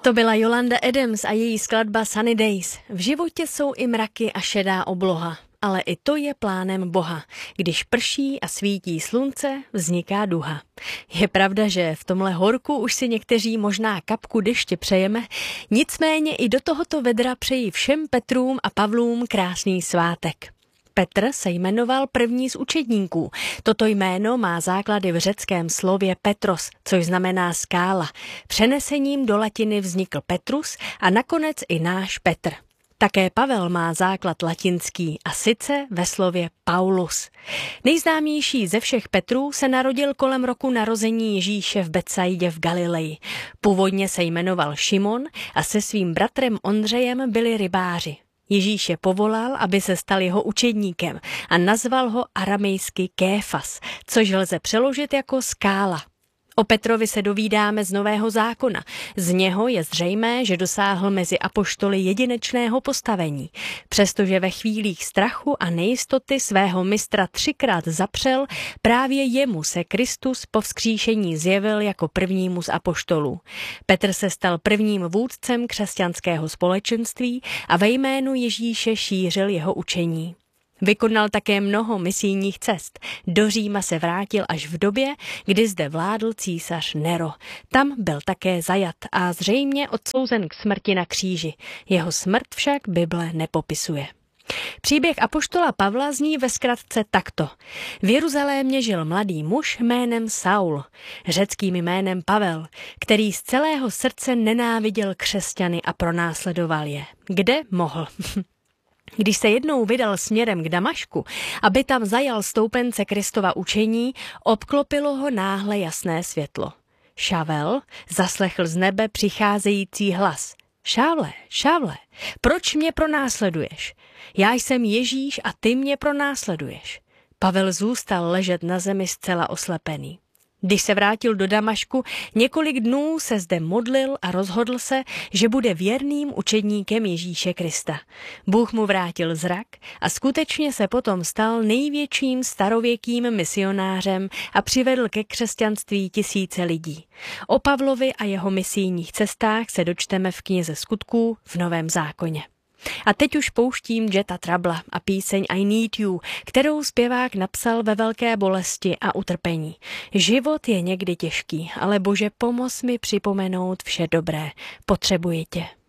To byla Yolanda Adams a její skladba Sunny Days. V životě jsou i mraky a šedá obloha, ale i to je plánem Boha. Když prší a svítí slunce, vzniká duha. Je pravda, že v tomhle horku už si někteří možná kapku deště přejeme, nicméně i do tohoto vedra přeji všem Petrům a Pavlům krásný svátek. Petr se jmenoval první z učedníků. Toto jméno má základy v řeckém slově Petros, což znamená skála. Přenesením do latiny vznikl Petrus a nakonec i náš Petr. Také Pavel má základ latinský a sice ve slově Paulus. Nejznámější ze všech Petrů se narodil kolem roku narození Ježíše v Betsaidě v Galileji. Původně se jmenoval Šimon a se svým bratrem Ondřejem byli rybáři. Ježíš je povolal, aby se stal jeho učedníkem a nazval ho aramejsky Kéfas, což lze přeložit jako skála. O Petrovi se dovídáme z Nového zákona. Z něho je zřejmé, že dosáhl mezi apoštoly jedinečného postavení. Přestože ve chvílích strachu a nejistoty svého mistra 3krát zapřel, právě jemu se Kristus po vzkříšení zjevil jako prvnímu z apoštolů. Petr se stal prvním vůdcem křesťanského společenství a ve jménu Ježíše šířil jeho učení. Vykonal také mnoho misijních cest. Do Říma se vrátil až v době, kdy zde vládl císař Nero. Tam byl také zajat a zřejmě odsouzen k smrti na kříži. Jeho smrt však Bible nepopisuje. Příběh apoštola Pavla zní ve zkratce takto. V Jeruzalémě žil mladý muž jménem Saul, řeckým jménem Pavel, který z celého srdce nenáviděl křesťany a pronásledoval je. Kde mohl? Když se jednou vydal směrem k Damašku, aby tam zajal stoupence Kristova učení, obklopilo ho náhle jasné světlo. Šavel zaslechl z nebe přicházející hlas. Šavle, Šavle, proč mě pronásleduješ? Já jsem Ježíš a ty mě pronásleduješ. Pavel zůstal ležet na zemi zcela oslepený. Když se vrátil do Damašku, několik dnů se zde modlil a rozhodl se, že bude věrným učedníkem Ježíše Krista. Bůh mu vrátil zrak a skutečně se potom stal největším starověkým misionářem a přivedl ke křesťanství tisíce lidí. O Pavlovi a jeho misijních cestách se dočteme v knize Skutků v Novém zákoně. A teď už pouštím Jetta Troublea a píseň I Need You, kterou zpěvák napsal ve velké bolesti a utrpení. Život je někdy těžký, ale Bože, pomoz mi připomenout vše dobré. Potřebuji tě.